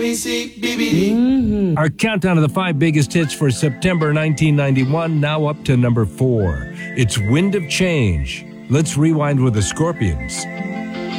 Our countdown of the 5 biggest hits for September 1991, now up to number 4. It's Wind of Change. Let's rewind with the Scorpions.